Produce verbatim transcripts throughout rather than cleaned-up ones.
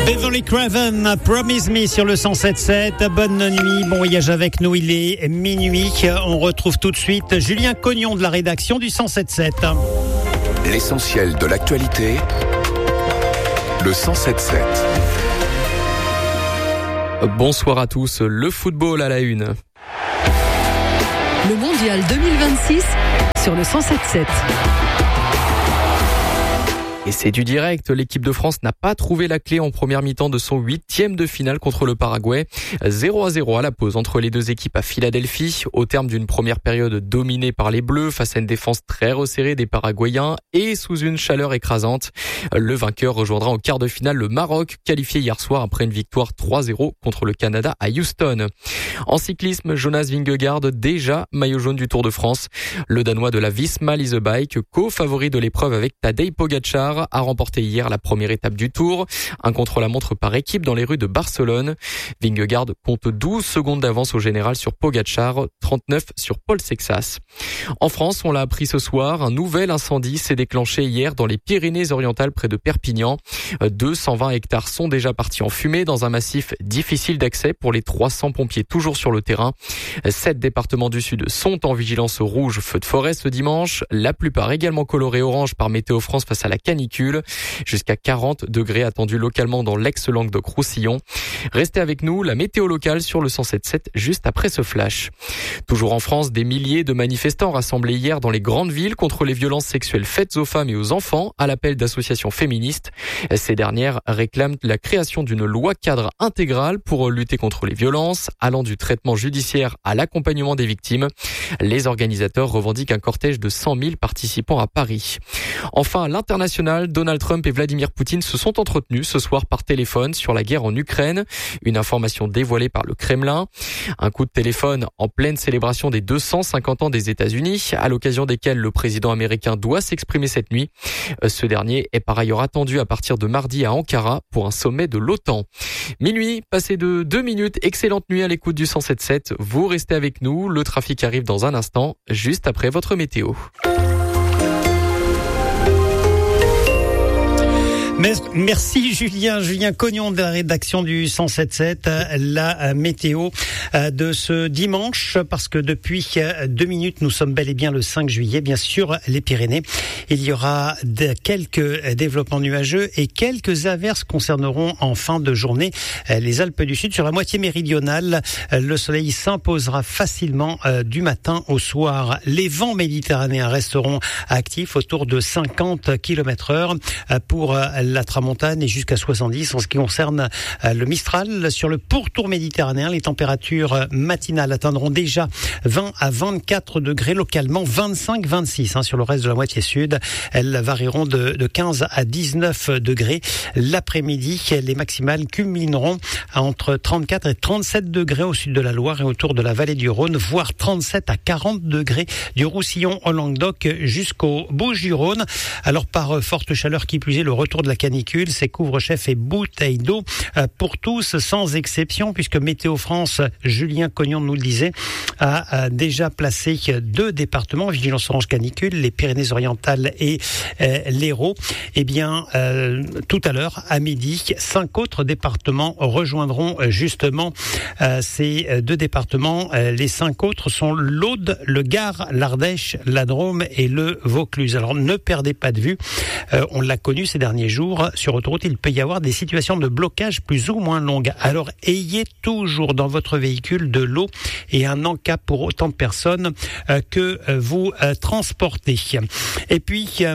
Beverly Craven, Promise Me sur le cent sept sept. Bonne nuit, bon voyage avec nous, il est minuit. On retrouve tout de suite Julien Cognon de la rédaction du cent sept sept. L'essentiel de l'actualité, le cent sept sept. Bonsoir à tous, le football à la une. Le mondial deux mille vingt-six sur le cent sept sept. Et c'est du direct, l'équipe de France n'a pas trouvé la clé en première mi-temps de son huitième de finale contre le Paraguay. zéro à zéro à la pause entre les deux équipes à Philadelphie, au terme d'une première période dominée par les Bleus face à une défense très resserrée des Paraguayens et sous une chaleur écrasante. Le vainqueur rejoindra en quart de finale le Maroc, qualifié hier soir après une victoire trois zéro contre le Canada à Houston. En cyclisme, Jonas Vingegaard, déjà maillot jaune du Tour de France. Le Danois de la Visma Lease Bike, co-favori de l'épreuve avec Tadej Pogacar, a remporté hier la première étape du Tour. Un contre-la-montre par équipe dans les rues de Barcelone. Vingegaard compte douze secondes d'avance au général sur Pogacar, trente-neuf sur Paul Sexas. En France, on l'a appris ce soir, un nouvel incendie s'est déclenché hier dans les Pyrénées-Orientales près de Perpignan. deux cent vingt hectares sont déjà partis en fumée dans un massif difficile d'accès pour les trois cents pompiers toujours sur le terrain. Sept départements du Sud sont en vigilance rouge feu de forêt ce dimanche. La plupart également colorés orange par Météo France face à la canicule. Jusqu'à quarante degrés attendus localement dans l'ex-Languedoc-Roussillon. Restez avec nous, la météo locale sur le cent sept sept juste après ce flash. Toujours en France, des milliers de manifestants rassemblés hier dans les grandes villes contre les violences sexuelles faites aux femmes et aux enfants à l'appel d'associations féministes. Ces dernières réclament la création d'une loi cadre intégrale pour lutter contre les violences, allant du traitement judiciaire à l'accompagnement des victimes. Les organisateurs revendiquent un cortège de cent mille participants à Paris. Enfin, l'international, Donald Trump et Vladimir Poutine se sont entretenus ce soir par téléphone sur la guerre en Ukraine. Une information dévoilée par le Kremlin. Un coup de téléphone en pleine célébration des deux cent cinquante ans des États-Unis, à l'occasion desquels le président américain doit s'exprimer cette nuit. Ce dernier est par ailleurs attendu à partir de mardi à Ankara pour un sommet de l'OTAN. Minuit, passé de deux minutes, excellente nuit à l'écoute du cent sept sept. Vous restez avec nous, le trafic arrive dans un instant, juste après votre météo. Merci Julien, Julien Cognon de la rédaction du cent sept sept, la météo de ce dimanche, parce que depuis deux minutes, nous sommes bel et bien le cinq juillet, bien sûr, les Pyrénées. Il y aura de, quelques développements nuageux et quelques averses concerneront en fin de journée les Alpes du Sud. Sur la moitié méridionale, le soleil s'imposera facilement du matin au soir. Les vents méditerranéens resteront actifs autour de cinquante kilomètres heure pour la tramontane et jusqu'à soixante-dix en ce qui concerne le Mistral. Sur le pourtour méditerranéen, les températures matinales atteindront déjà vingt à vingt-quatre degrés, localement vingt-cinq à vingt-six hein, sur le reste de la moitié sud. Elles varieront de, de quinze à dix-neuf degrés. L'après-midi, les maximales culmineront entre trente-quatre et trente-sept degrés au sud de la Loire et autour de la vallée du Rhône, voire trente-sept à quarante degrés du Roussillon au Languedoc jusqu'au Bouches-du-Rhône. Alors par forte chaleur qui plus est, le retour de la canicule, c'est couvre-chef et bouteilles d'eau pour tous sans exception, puisque Météo France, Julien Cognon nous le disait, a déjà placé deux départements, vigilance orange canicule, les Pyrénées-Orientales et euh, l'Hérault. Eh bien, euh, tout à l'heure, à midi, cinq autres départements rejoindront justement euh, ces deux départements. Euh, les cinq autres sont l'Aude, le Gard, l'Ardèche, la Drôme et le Vaucluse. Alors, ne perdez pas de vue, euh, on l'a connu ces derniers jours, sur autoroute, il peut y avoir des situations de blocage plus ou moins longues. Alors, ayez toujours dans votre véhicule de l'eau et un encas pour autant de personnes euh, que euh, vous euh, transportez. Et puis... Euh,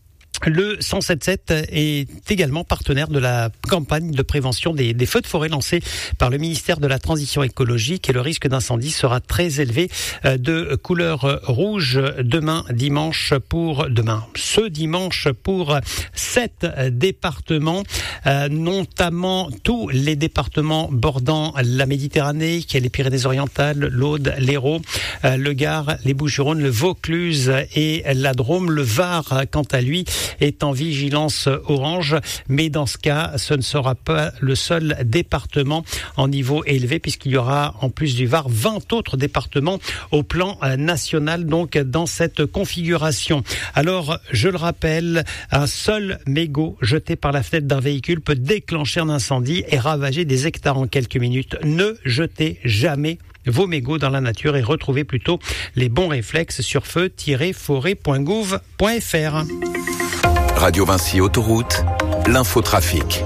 Le cent sept sept est également partenaire de la campagne de prévention des, des feux de forêt lancée par le ministère de la Transition écologique, et le risque d'incendie sera très élevé de couleur rouge demain dimanche pour demain. Ce dimanche pour sept départements, euh, notamment tous les départements bordant la Méditerranée, qui est les Pyrénées-Orientales, l'Aude, l'Hérault, euh, le Gard, les Bouches-du-Rhône, le Vaucluse et la Drôme. Le Var, quant à lui, est en vigilance orange, mais dans ce cas, ce ne sera pas le seul département en niveau élevé, puisqu'il y aura en plus du Var vingt autres départements au plan national, donc dans cette configuration. Alors, je le rappelle, un seul mégot jeté par la fenêtre d'un véhicule peut déclencher un incendie et ravager des hectares en quelques minutes. Ne jetez jamais vos mégots dans la nature et retrouvez plutôt les bons réflexes sur feu tiret forêt point gouv point f r. Radio Vinci Autoroute, l'infotrafic.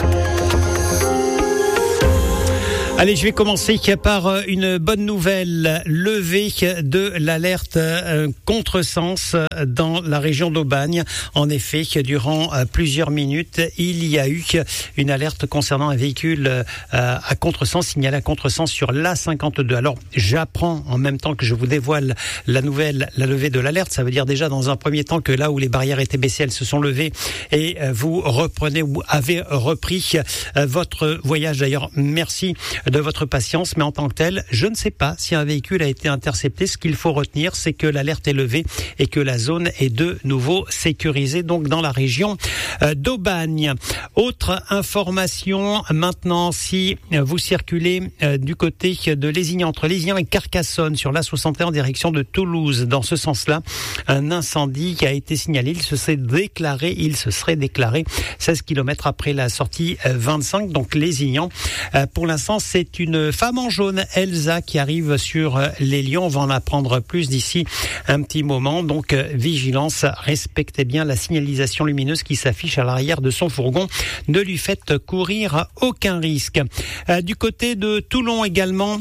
Allez, je vais commencer par une bonne nouvelle. Levée de l'alerte contresens dans la région d'Aubagne. En effet, durant plusieurs minutes, il y a eu une alerte concernant un véhicule à contresens, signalé à contresens sur l'A cinquante-deux. Alors, j'apprends en même temps que je vous dévoile la nouvelle, la levée de l'alerte. Ça veut dire déjà dans un premier temps que là où les barrières étaient baissées, elles se sont levées et vous reprenez ou avez repris votre voyage. D'ailleurs, merci de votre patience, mais en tant que tel, je ne sais pas si un véhicule a été intercepté. Ce qu'il faut retenir, c'est que l'alerte est levée et que la zone est de nouveau sécurisée, donc dans la région d'Aubagne. Autre information maintenant, si vous circulez du côté de Lézignan, entre Lézignan et Carcassonne, sur l'A soixante et un en direction de Toulouse, dans ce sens-là, un incendie qui a été signalé, il se serait déclaré, il se serait déclaré seize kilomètres après la sortie vingt-cinq, donc Lézignan. Pour l'instant, c'est une femme en jaune, Elsa, qui arrive sur les lieux. On va en apprendre plus d'ici un petit moment. Donc, vigilance, respectez bien la signalisation lumineuse qui s'affiche à l'arrière de son fourgon. Ne lui faites courir aucun risque. Euh, du côté de Toulon également,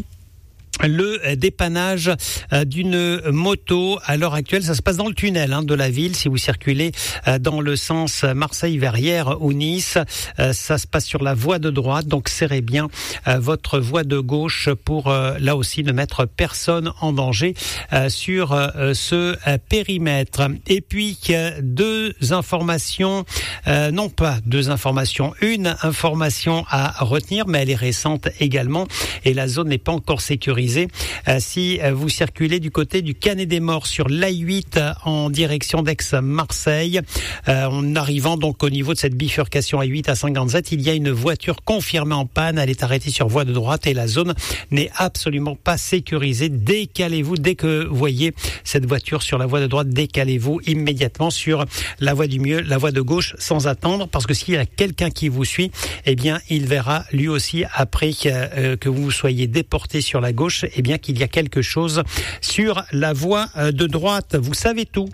le dépannage d'une moto à l'heure actuelle, ça se passe dans le tunnel hein, de la ville. Si vous circulez dans le sens Marseille-Verrières ou Nice, ça se passe sur la voie de droite, donc serrez bien votre voie de gauche pour là aussi ne mettre personne en danger sur ce périmètre. Et puis deux informations, non pas deux informations, une information à retenir, mais elle est récente également et la zone n'est pas encore sécurisée. Si vous circulez du côté du Canet-des-Morts sur l'A huit en direction d'Aix-Marseille, euh, en arrivant donc au niveau de cette bifurcation A huit à cinquante-sept, il y a une voiture confirmée en panne. Elle est arrêtée sur voie de droite et la zone n'est absolument pas sécurisée. Décalez-vous dès que vous voyez cette voiture sur la voie de droite. Décalez-vous immédiatement sur la voie du milieu, la voie de gauche, sans attendre, parce que s'il y a quelqu'un qui vous suit, eh bien, il verra lui aussi après que, euh, que vous soyez déporté sur la gauche, eh bien qu'il y a quelque chose sur la voie de droite. Vous savez tout.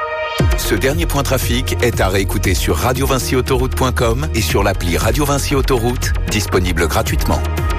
Ce dernier point trafic est à réécouter sur radio vinci autoroute point com et sur l'appli Radio Vinci Autoroute, disponible gratuitement.